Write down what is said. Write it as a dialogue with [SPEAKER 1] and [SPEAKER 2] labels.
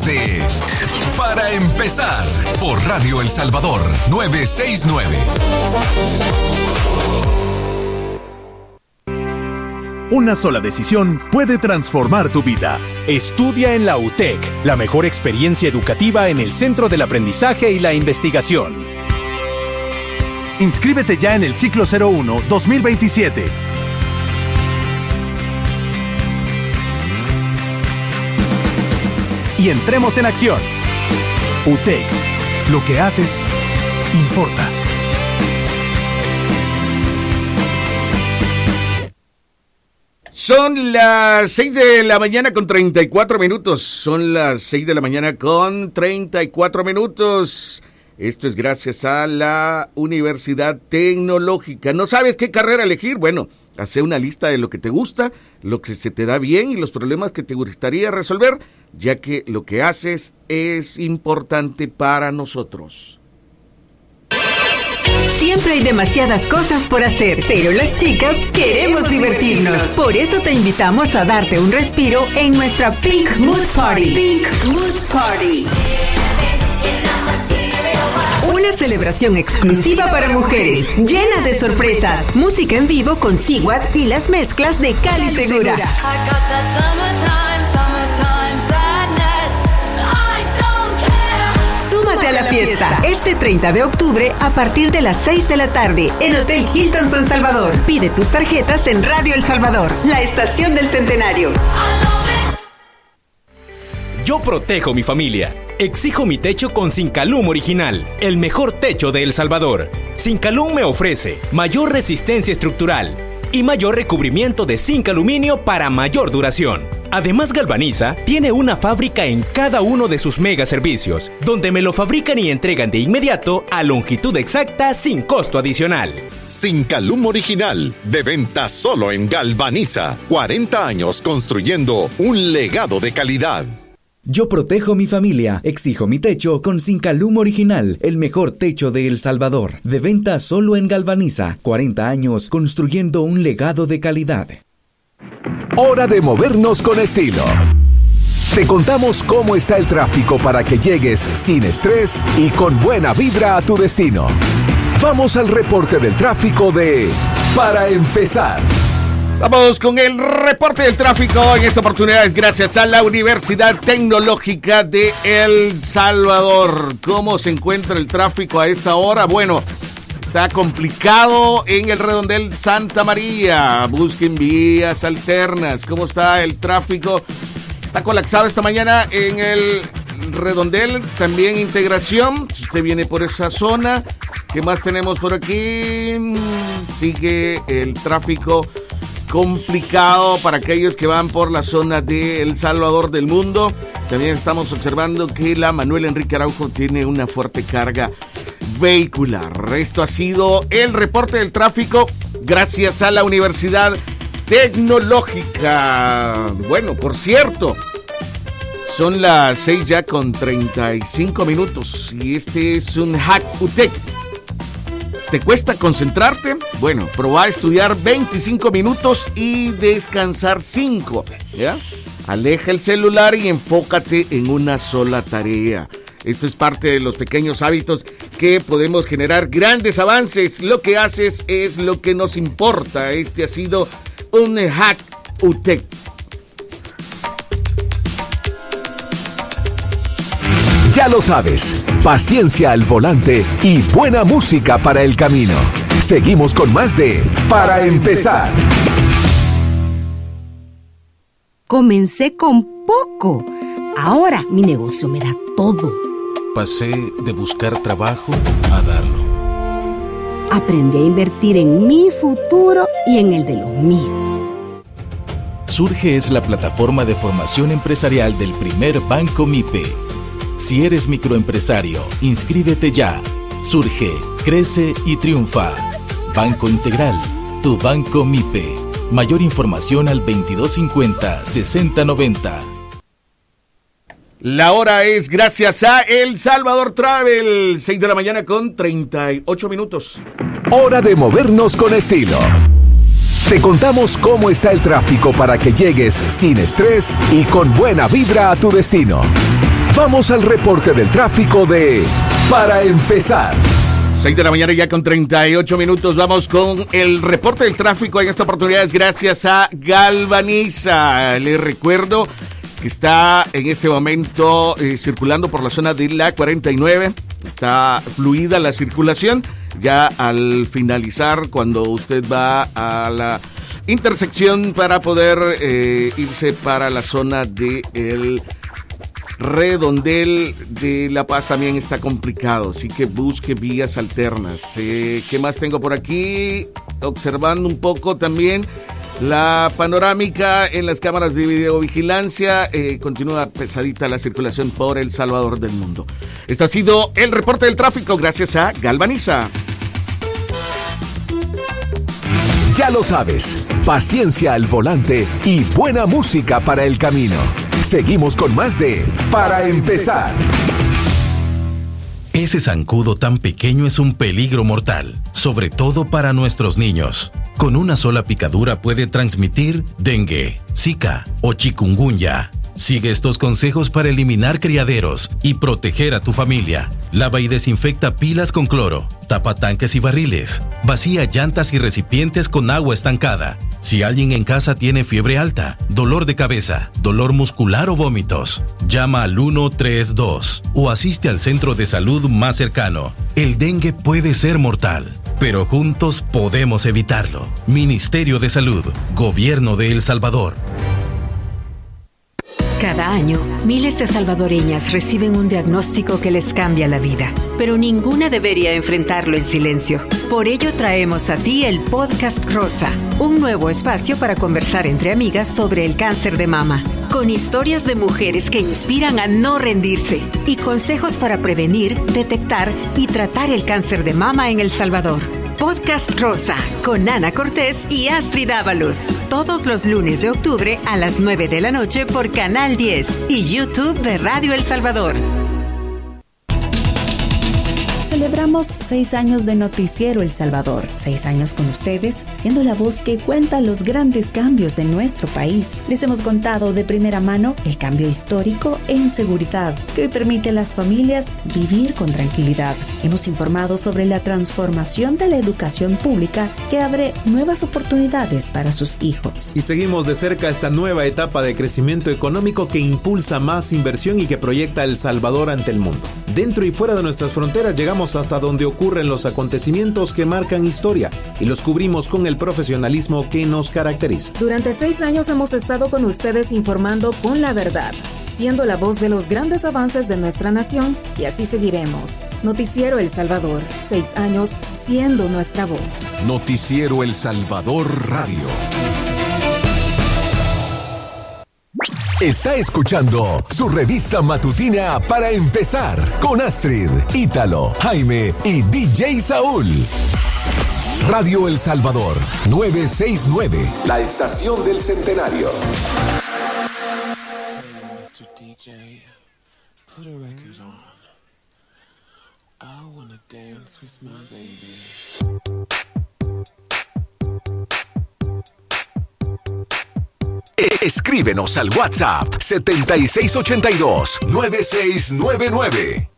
[SPEAKER 1] de Para Empezar por Radio El Salvador 969.
[SPEAKER 2] Una sola decisión puede transformar tu vida. Estudia en la UTEC, la mejor experiencia educativa en el centro del aprendizaje y la investigación. Inscríbete ya en el ciclo 01-2027. Y entremos en acción. UTEC, lo que haces importa.
[SPEAKER 3] Son las 6 de la mañana con 34 minutos. Son las 6 de la mañana con 34 minutos. Esto es gracias a la Universidad Tecnológica. ¿No sabes qué carrera elegir? Bueno, hace una lista de lo que te gusta, lo que se te da bien y los problemas que te gustaría resolver, ya que lo que haces es importante para nosotros.
[SPEAKER 4] Siempre hay demasiadas cosas por hacer, pero las chicas queremos divertirnos. Por eso te invitamos a darte un respiro en nuestra Pink Mood Party. Pink Mood Party. Una celebración exclusiva para mujeres, llena de sorpresas, música en vivo con Sigwat y las mezclas de Cali Segura. Súmate a la fiesta este 30 de octubre a partir de las 6 de la tarde en Hotel Hilton San Salvador. Pide tus tarjetas en Radio El Salvador, la estación del Centenario.
[SPEAKER 5] Yo protejo mi familia. Exijo mi techo con Sincalum Original, el mejor techo de El Salvador. Sincalum me ofrece mayor resistencia estructural y mayor recubrimiento de zinc aluminio para mayor duración. Además, Galvaniza tiene una fábrica en cada uno de sus mega servicios, donde me lo fabrican y entregan de inmediato a longitud exacta sin costo adicional.
[SPEAKER 6] Sincalum Original, de venta solo en Galvaniza. 40 años construyendo un legado de calidad.
[SPEAKER 7] Yo protejo mi familia, exijo mi techo con Sincalum Original, el mejor techo de El Salvador. De venta solo en Galvaniza. 40 años construyendo un legado de calidad.
[SPEAKER 8] Hora de movernos con estilo. Te contamos cómo está el tráfico para que llegues sin estrés y con buena vibra a tu destino. Vamos al reporte del tráfico de Para Empezar.
[SPEAKER 3] Vamos con el reporte del tráfico. En esta oportunidad es gracias a la Universidad Tecnológica de El Salvador. ¿Cómo se encuentra el tráfico a esta hora? Bueno, está complicado en el redondel Santa María. Busquen vías alternas. ¿Cómo está el tráfico? Está colapsado esta mañana en el redondel. También Integración. Si usted viene por esa zona. ¿Qué más tenemos por aquí? Sigue el tráfico complicado para aquellos que van por la zona de El Salvador del Mundo. También estamos observando que la Manuel Enrique Araujo tiene una fuerte carga vehicular. Esto ha sido el reporte del tráfico gracias a la Universidad Tecnológica. Bueno, por cierto, son las 6 ya con 35 minutos y este es un Hack UTEC. ¿Te cuesta concentrarte? Bueno, probá a estudiar 25 minutos y descansar 5, ¿ya? Aleja el celular y enfócate en una sola tarea. Esto es parte de los pequeños hábitos que podemos generar grandes avances. Lo que haces es lo que nos importa. Este ha sido un Hack UTEC.
[SPEAKER 8] Ya lo sabes, paciencia al volante y buena música para el camino. Seguimos con más de Para Empezar.
[SPEAKER 9] Comencé con poco. Ahora mi negocio me da todo.
[SPEAKER 10] Pasé de buscar trabajo a darlo.
[SPEAKER 9] Aprendí a invertir en mi futuro y en el de los míos.
[SPEAKER 10] Surge es la plataforma de formación empresarial del primer Banco MIPE. Si eres microempresario, inscríbete ya. Surge, crece y triunfa. Banco Integral, tu Banco MIPE. Mayor información al 2250-6090.
[SPEAKER 3] La hora es gracias a El Salvador Travel. 6 de la mañana con 38 minutos.
[SPEAKER 8] Hora de movernos con estilo. Te contamos cómo está el tráfico para que llegues sin estrés y con buena vibra a tu destino. Vamos al reporte del tráfico de Para Empezar.
[SPEAKER 3] 6 de la mañana ya con 38 minutos. Vamos con el reporte del tráfico. En esta oportunidad es gracias a Galvaniza. Les recuerdo que está en este momento circulando por la zona de la 49. Está fluida la circulación. Ya al finalizar, cuando usted va a la intersección para poder irse para la zona de el Redondel de La Paz, también está complicado, así que busque vías alternas. ¿Qué más tengo por aquí? Observando un poco también la panorámica en las cámaras de videovigilancia, continúa pesadita la circulación por El Salvador del mundo. Este ha sido el reporte del tráfico gracias a Galvaniza.
[SPEAKER 8] Ya lo sabes, paciencia al volante y buena música para el camino. Seguimos con más de Para Empezar.
[SPEAKER 11] Ese zancudo tan pequeño es un peligro mortal, sobre todo para nuestros niños. Con una sola picadura puede transmitir dengue, zika o chikungunya. Sigue estos consejos para eliminar criaderos y proteger a tu familia. Lava y desinfecta pilas con cloro. Tapa tanques y barriles. Vacía llantas y recipientes con agua estancada. Si alguien en casa tiene fiebre alta, dolor de cabeza, dolor muscular o vómitos, llama al 132 o asiste al centro de salud más cercano. El dengue puede ser mortal, pero juntos podemos evitarlo. Ministerio de Salud, Gobierno de El Salvador.
[SPEAKER 4] Cada año, miles de salvadoreñas reciben un diagnóstico que les cambia la vida, pero ninguna debería enfrentarlo en silencio. Por ello traemos a ti el Podcast Rosa, un nuevo espacio para conversar entre amigas sobre el cáncer de mama, con historias de mujeres que inspiran a no rendirse y consejos para prevenir, detectar y tratar el cáncer de mama en El Salvador. Podcast Rosa, con Ana Cortés y Astrid Ábalos. Todos los lunes de octubre a las 9 de la noche por Canal 10 y YouTube de Radio El Salvador.
[SPEAKER 12] Celebramos 6 años de Noticiero El Salvador. 6 años con ustedes, siendo la voz que cuenta los grandes cambios en nuestro país. Les hemos contado de primera mano el cambio histórico en seguridad, que hoy permite a las familias vivir con tranquilidad. Hemos informado sobre la transformación de la educación pública que abre nuevas oportunidades para sus hijos.
[SPEAKER 13] Y seguimos de cerca esta nueva etapa de crecimiento económico que impulsa más inversión y que proyecta El Salvador ante el mundo. Dentro y fuera de nuestras fronteras llegamos hasta donde ocurren los acontecimientos que marcan historia y los cubrimos con el profesionalismo que nos caracteriza.
[SPEAKER 14] Durante 6 años hemos estado con ustedes informando con la verdad, siendo la voz de los grandes avances de nuestra nación, y así seguiremos. Noticiero El Salvador, 6 años siendo nuestra voz.
[SPEAKER 1] Noticiero El Salvador Radio.
[SPEAKER 8] Está escuchando su revista matutina Para Empezar con Astrid, Ítalo, Jaime y DJ Saúl. Radio El Salvador 969, la estación del centenario.
[SPEAKER 15] Mr. DJ, put a record on. I wanna dance with my baby.
[SPEAKER 8] Escríbenos al WhatsApp 7682-9699.